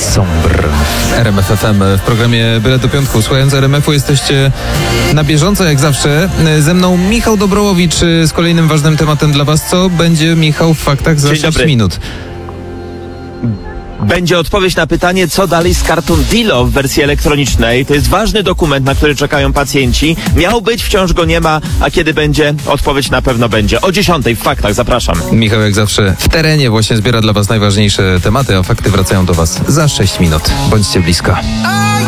Sombre. RMF FM w programie Bilet do Piątku. Słuchając RMF-u jesteście na bieżąco jak zawsze. Ze mną Michał Dobrołowicz z kolejnym ważnym tematem dla Was. Co będzie, Michał, w faktach za 6 minut? Będzie odpowiedź na pytanie, co dalej z kartą DILO w wersji elektronicznej. To jest ważny dokument, na który czekają pacjenci. Miał być, wciąż go nie ma, a kiedy będzie? Odpowiedź na pewno będzie. O 10 w faktach, zapraszam. Michał jak zawsze w terenie właśnie zbiera dla Was najważniejsze tematy, a fakty wracają do Was za 6 minut. Bądźcie blisko.